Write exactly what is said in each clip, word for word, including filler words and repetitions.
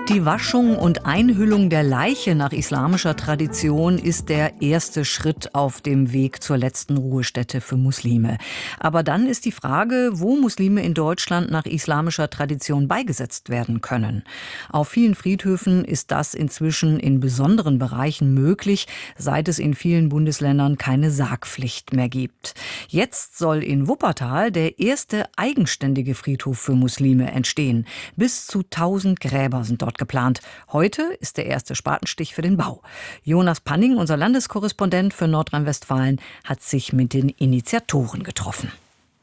Die Waschung und Einhüllung der Leiche nach islamischer Tradition ist der erste Schritt auf dem Weg zur letzten Ruhestätte für Muslime. Aber dann ist die Frage, wo Muslime in Deutschland nach islamischer Tradition beigesetzt werden können. Auf vielen Friedhöfen ist das inzwischen in besonderen Bereichen möglich, seit es in vielen Bundesländern keine Sargpflicht mehr gibt. Jetzt soll in Wuppertal der erste eigenständige Friedhof für Muslime entstehen. Bis zu tausend Gräber sind dort geplant. Heute ist der erste Spatenstich für den Bau. Jonas Panning, unser Landeskorrespondent für Nordrhein-Westfalen, hat sich mit den Initiatoren getroffen.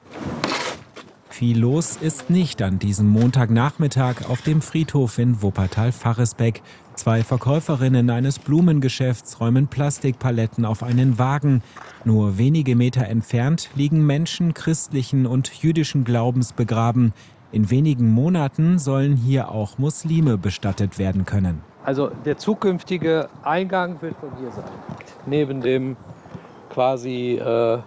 Viel los ist nicht an diesem Montagnachmittag auf dem Friedhof in Wuppertal-Varresbeck. Zwei Verkäuferinnen eines Blumengeschäfts räumen Plastikpaletten auf einen Wagen. Nur wenige Meter entfernt liegen Menschen christlichen und jüdischen Glaubens begraben. In wenigen Monaten sollen hier auch Muslime bestattet werden können. Also der zukünftige Eingang wird von hier sein. Neben dem quasi äh,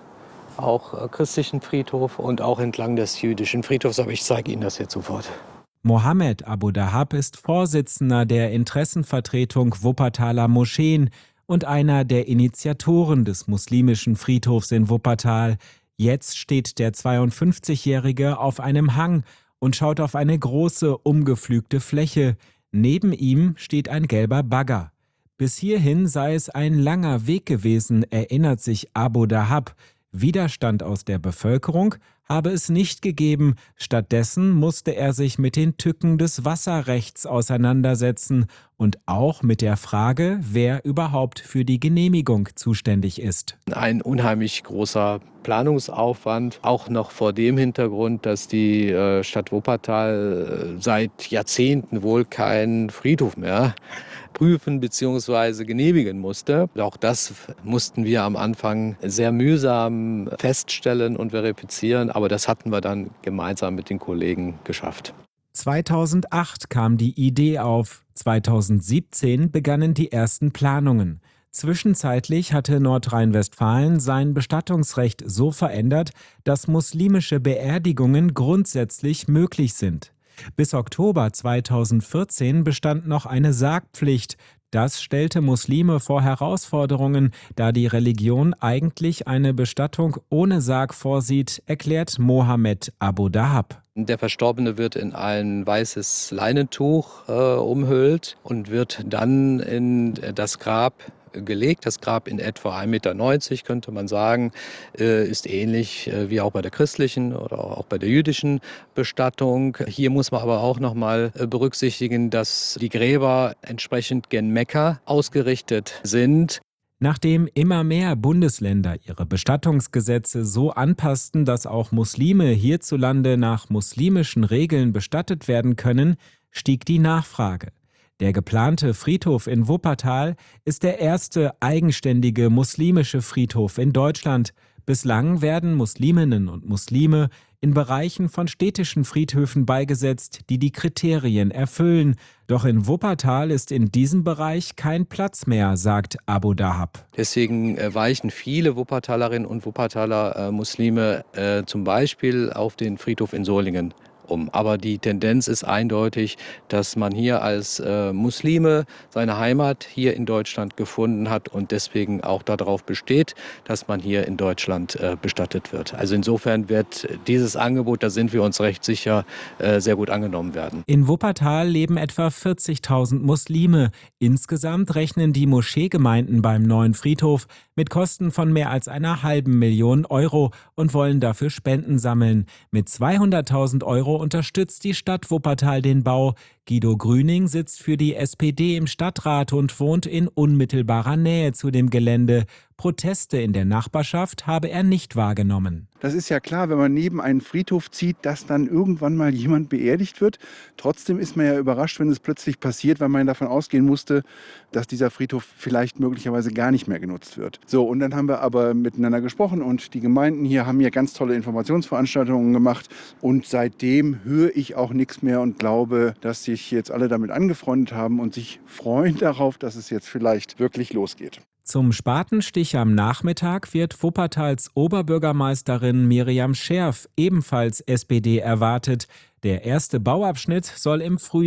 auch christlichen Friedhof und auch entlang des jüdischen Friedhofs. Aber ich zeige Ihnen das jetzt sofort. Mohammed Abu Dahab ist Vorsitzender der Interessenvertretung Wuppertaler Moscheen und einer der Initiatoren des muslimischen Friedhofs in Wuppertal. Jetzt steht der zweiundfünfzigjährige auf einem Hang und schaut auf eine große, umgepflügte Fläche. Neben ihm steht ein gelber Bagger. Bis hierhin sei es ein langer Weg gewesen, erinnert sich Abu Dahab. Widerstand aus der Bevölkerung habe es nicht gegeben. Stattdessen musste er sich mit den Tücken des Wasserrechts auseinandersetzen und auch mit der Frage, wer überhaupt für die Genehmigung zuständig ist. Ein unheimlich großer Planungsaufwand, auch noch vor dem Hintergrund, dass die äh, Stadt Wuppertal äh, seit Jahrzehnten wohl keinen Friedhof mehr prüfen bzw. genehmigen musste. Auch das mussten wir am Anfang sehr mühsam feststellen und verifizieren, aber das hatten wir dann gemeinsam mit den Kollegen geschafft. zweitausendacht kam die Idee auf, zweitausendsiebzehn begannen die ersten Planungen. Zwischenzeitlich hatte Nordrhein-Westfalen sein Bestattungsrecht so verändert, dass muslimische Beerdigungen grundsätzlich möglich sind. Bis Oktober zweitausendvierzehn bestand noch eine Sargpflicht. Das stellte Muslime vor Herausforderungen, da die Religion eigentlich eine Bestattung ohne Sarg vorsieht, erklärt Mohammed Abu Dahab. Der Verstorbene wird in ein weißes Leinentuch äh, umhüllt und wird dann in das Grab gelegt. Das Grab in etwa ein Meter neunzig, könnte man sagen, ist ähnlich wie auch bei der christlichen oder auch bei der jüdischen Bestattung. Hier muss man aber auch noch mal berücksichtigen, dass die Gräber entsprechend gen Mekka ausgerichtet sind. Nachdem immer mehr Bundesländer ihre Bestattungsgesetze so anpassten, dass auch Muslime hierzulande nach muslimischen Regeln bestattet werden können, stieg die Nachfrage. Der geplante Friedhof in Wuppertal ist der erste eigenständige muslimische Friedhof in Deutschland. Bislang werden Musliminnen und Muslime in Bereichen von städtischen Friedhöfen beigesetzt, die die Kriterien erfüllen. Doch in Wuppertal ist in diesem Bereich kein Platz mehr, sagt Abu Dahab. Deswegen weichen viele Wuppertalerinnen und Wuppertaler äh, Muslime äh, zum Beispiel auf den Friedhof in Solingen um. Aber die Tendenz ist eindeutig, dass man hier als äh, Muslime seine Heimat hier in Deutschland gefunden hat und deswegen auch darauf besteht, dass man hier in Deutschland äh, bestattet wird. Also insofern wird dieses Angebot, da sind wir uns recht sicher, äh, sehr gut angenommen werden. In Wuppertal leben etwa vierzigtausend Muslime. Insgesamt rechnen die Moscheegemeinden beim neuen Friedhof mit Kosten von mehr als einer halben Million Euro und wollen dafür Spenden sammeln. Mit zweihunderttausend Euro unterstützt die Stadt Wuppertal den Bau. Guido Grüning sitzt für die S P D im Stadtrat und wohnt in unmittelbarer Nähe zu dem Gelände. Proteste in der Nachbarschaft habe er nicht wahrgenommen. Das ist ja klar, wenn man neben einen Friedhof zieht, dass dann irgendwann mal jemand beerdigt wird. Trotzdem ist man ja überrascht, wenn es plötzlich passiert, weil man davon ausgehen musste, dass dieser Friedhof vielleicht möglicherweise gar nicht mehr genutzt wird. So, und dann haben wir aber miteinander gesprochen und die Gemeinden hier haben hier ganz tolle Informationsveranstaltungen gemacht. Und seitdem höre ich auch nichts mehr und glaube, dass sich jetzt alle damit angefreundet haben und sich freuen darauf, dass es jetzt vielleicht wirklich losgeht. Zum Spatenstich am Nachmittag wird Wuppertals Oberbürgermeisterin Miriam Scherf, ebenfalls S P D, erwartet. Der erste Bauabschnitt soll im Frühjahr